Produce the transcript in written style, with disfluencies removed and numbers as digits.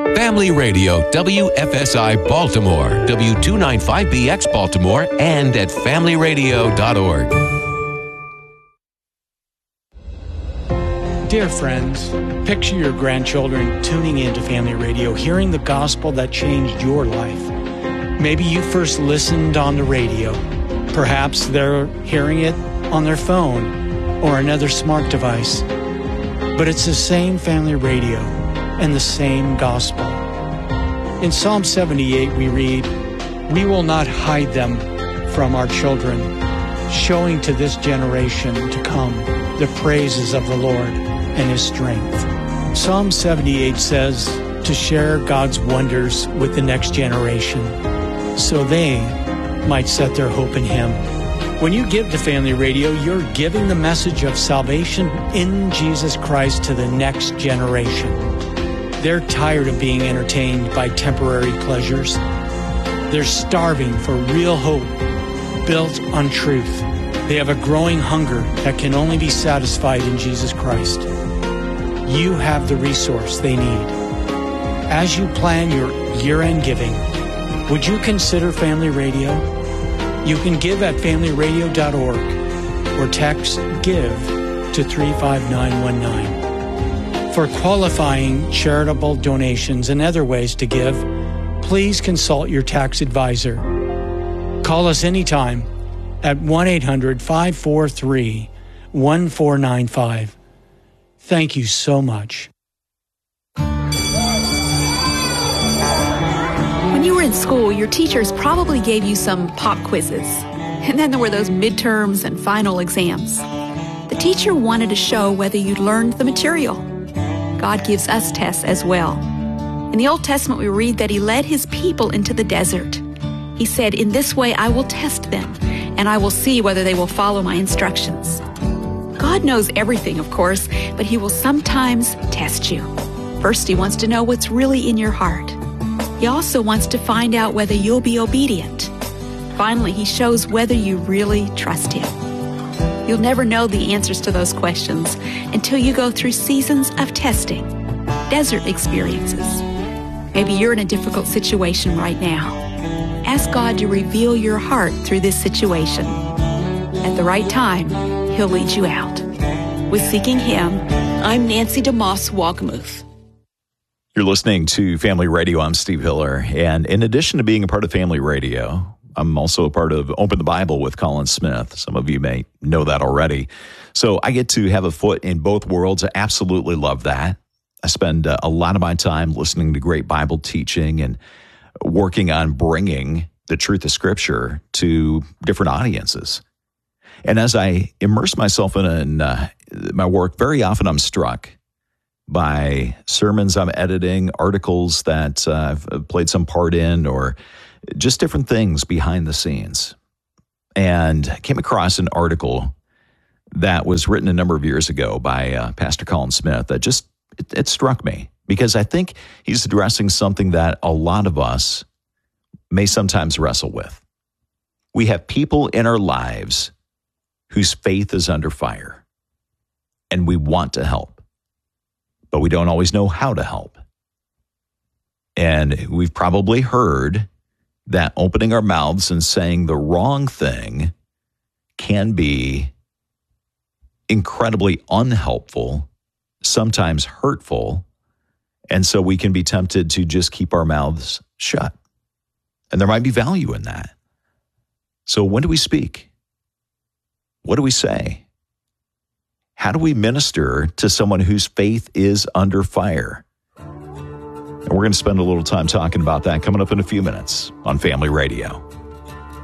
Family Radio, WFSI Baltimore, W295BX Baltimore, and at familyradio.org. Dear friends, picture your grandchildren tuning into Family Radio, hearing the gospel that changed your life. Maybe you first listened on the radio. Perhaps they're hearing it on their phone or another smart device. But it's the same Family Radio and the same gospel. In Psalm 78 we read, "We will not hide them from our children, showing to this generation to come the praises of the Lord and His strength." Psalm 78 says to share God's wonders with the next generation so they might set their hope in Him. When you give to Family Radio, you're giving the message of salvation in Jesus Christ to the next generation. They're tired of being entertained by temporary pleasures. They're starving for real hope built on truth. They have a growing hunger that can only be satisfied in Jesus Christ. You have the resource they need. As you plan your year-end giving, would you consider Family Radio? You can give at familyradio.org or text GIVE to 35919. For qualifying charitable donations and other ways to give, please consult your tax advisor. Call us anytime at 1-800-543-1495. Thank you so much. When you were in school, your teachers probably gave you some pop quizzes. And then there were those midterms and final exams. The teacher wanted to show whether you'd learned the material. God gives us tests as well. In the Old Testament, we read that He led His people into the desert. He said, "In this way I will test them, and I will see whether they will follow my instructions." God knows everything, of course, but He will sometimes test you. First, He wants to know what's really in your heart. He also wants to find out whether you'll be obedient. Finally, He shows whether you really trust Him. You'll never know the answers to those questions until you go through seasons of testing, desert experiences. Maybe you're in a difficult situation right now. Ask God to reveal your heart through this situation. At the right time, He'll lead you out. With Seeking Him, I'm Nancy DeMoss Walgamuth. You're listening to Family Radio. I'm Steve Hiller. And in addition to being a part of Family Radio, I'm also a part of Open the Bible with Colin Smith. Some of you may know that already. So I get to have a foot in both worlds. I absolutely love that. I spend a lot of my time listening to great Bible teaching and working on bringing the truth of Scripture to different audiences. And as I immerse myself in my work, very often I'm struck by sermons I'm editing, articles that I've played some part in, or just different things behind the scenes. And I came across an article that was written a number of years ago by Pastor Colin Smith that just, it struck me because I think he's addressing something that a lot of us may sometimes wrestle with. We have people in our lives whose faith is under fire, and we want to help, but we don't always know how to help. And we've probably heard that opening our mouths and saying the wrong thing can be incredibly unhelpful, sometimes hurtful, and so we can be tempted to just keep our mouths shut. And there might be value in that. So when do we speak? What do we say? How do we minister to someone whose faith is under fire? And we're going to spend a little time talking about that coming up in a few minutes on Family Radio.